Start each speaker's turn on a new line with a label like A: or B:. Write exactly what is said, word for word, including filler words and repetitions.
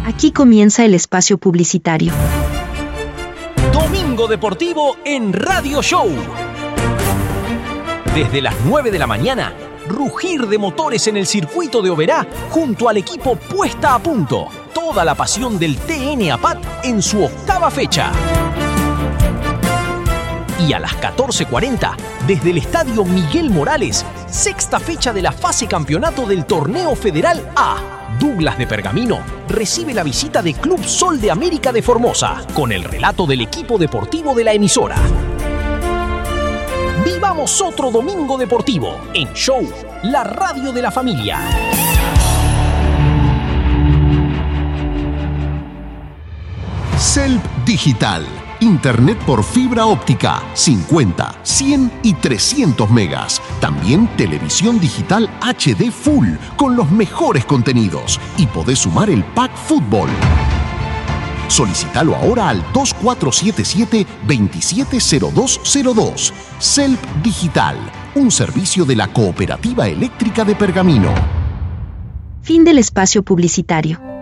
A: Aquí comienza el espacio publicitario.
B: Domingo Deportivo en Radio Show. Desde las nueve de la mañana, rugir de motores en el circuito de Oberá junto al equipo Puesta a Punto. Toda la pasión del T N A P A T en su octava fecha. Y a las catorce cuarenta, desde el Estadio Miguel Morales, sexta fecha de la fase campeonato del Torneo Federal A. Douglas de Pergamino recibe la visita de Club Sol de América de Formosa, con el relato del equipo deportivo de la emisora. Vivamos otro domingo deportivo en Show, la radio de la familia.
C: Celp Digital. Internet por fibra óptica, cincuenta, cien y trescientos megas. También televisión digital H D Full con los mejores contenidos. Y podés sumar el Pack Fútbol. Solicítalo ahora al dos cuatro siete siete, dos siete cero dos cero dos. Celp Digital, un servicio de la Cooperativa Eléctrica de Pergamino.
A: Fin del espacio publicitario.